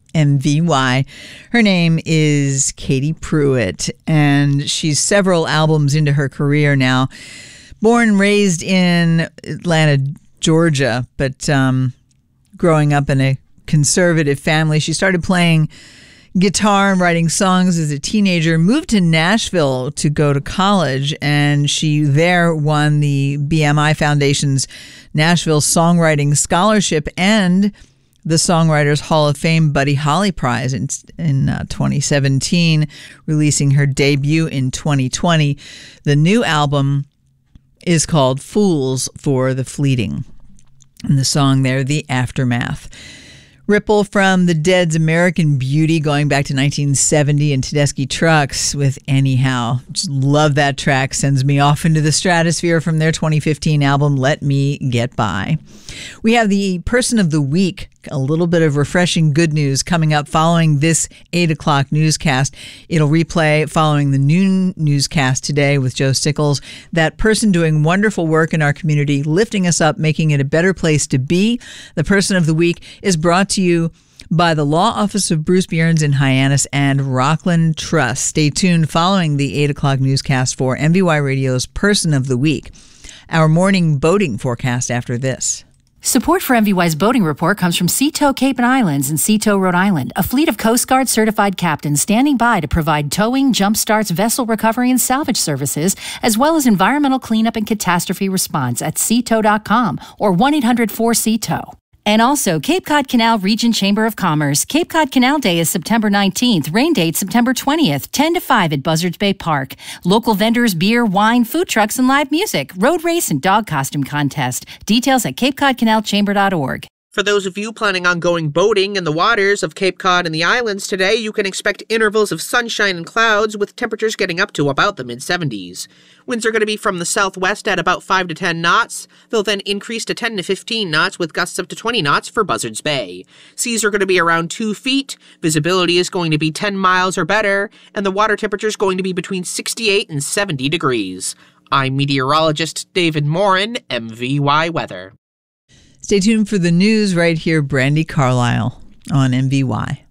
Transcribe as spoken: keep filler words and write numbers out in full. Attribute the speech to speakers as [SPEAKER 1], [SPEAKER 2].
[SPEAKER 1] M V Y. Her name is Katie Pruitt, and she's several albums into her career now. Born and raised in Atlanta, Georgia, but um, growing up in a conservative family. She started playing guitar and writing songs as a teenager, moved to Nashville to go to college, and she there won the B M I Foundation's Nashville Songwriting Scholarship and the Songwriters Hall of Fame Buddy Holly Prize in, in uh, twenty seventeen, releasing her debut in twenty twenty. The new album is called Fools for the Fleeting, and the song there, The Aftermath. Ripple from the Dead's American Beauty, going back to nineteen seventy, and Tedeschi Trucks with Anyhow. Just love that track. Sends me off into the stratosphere from their twenty fifteen album, Let Me Get By. We have the Person of the Week, a little bit of refreshing good news coming up following this eight o'clock newscast. It'll replay following the noon newscast today with Joe Stickles. That person doing wonderful work in our community, lifting us up, making it a better place to be. The Person of the Week is brought to you by the Law Office of Bruce Bjorns in Hyannis and Rockland Trust. Stay tuned following the eight o'clock newscast for M V Y Radio's Person of the Week. Our morning boating forecast after this.
[SPEAKER 2] Support for M V Y's boating report comes from Seatow Cape and Islands in Seatow, Rhode Island, a fleet of Coast Guard certified captains standing by to provide towing, jump starts, vessel recovery, and salvage services, as well as environmental cleanup and catastrophe response at seatow dot com or one eight hundred four C T O W. And also, Cape Cod Canal Region Chamber of Commerce. Cape Cod Canal Day is September nineteenth. Rain date September twentieth, ten to five at Buzzards Bay Park. Local vendors, beer, wine, food trucks, and live music. Road race and dog costume contest. Details at cape cod canal chamber dot org.
[SPEAKER 3] For those of you planning on going boating in the waters of Cape Cod and the islands today, you can expect intervals of sunshine and clouds with temperatures getting up to about the mid seventies. Winds are going to be from the southwest at about five to ten knots. They'll then increase to ten to fifteen knots with gusts up to twenty knots for Buzzards Bay. Seas are going to be around two feet. Visibility is going to be ten miles or better, and the water temperature is going to be between sixty-eight and seventy degrees. I'm meteorologist David Morin, M V Y Weather.
[SPEAKER 1] Stay tuned for the news right here, Brandy Carlisle on M V Y.